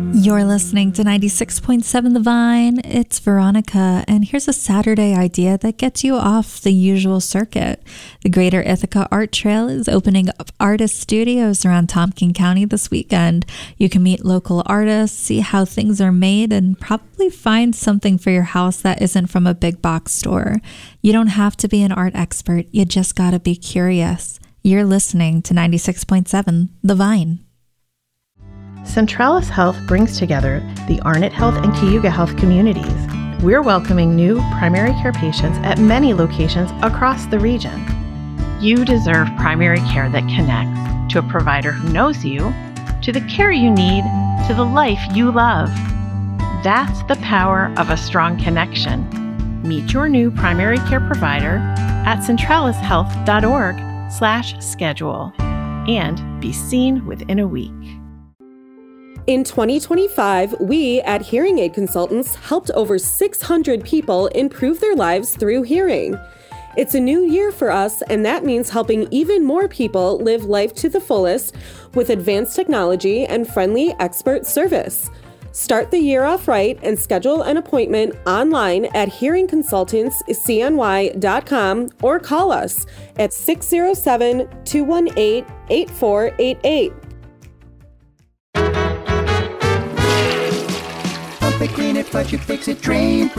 You're listening to 96.7 The Vine. It's Veronica, and here's a Saturday idea that gets you off the usual circuit. The Greater Ithaca Art Trail is opening up artist studios around Tompkins County this weekend. You can meet local artists, see how things are made, and probably find something for your house that isn't from a big box store. You don't have to be an art expert, you just gotta be curious. You're listening to 96.7 The Vine. Centralis Health brings together the Arnott Health and Cayuga Health communities. We're welcoming new primary care patients at many locations across the region. You deserve primary care that connects to a provider who knows you, to the care you need, to the life you love. That's the power of a strong connection. Meet your new primary care provider at centralishealth.org/schedule and be seen within a week. In 2025, we at Hearing Aid Consultants helped over 600 people improve their lives through hearing. It's a new year for us, and that means helping even more people live life to the fullest with advanced technology and friendly expert service. Start the year off right and schedule an appointment online at hearingconsultantscny.com or call us at 607-218-8488. Clean it, flush it, fix it, drain,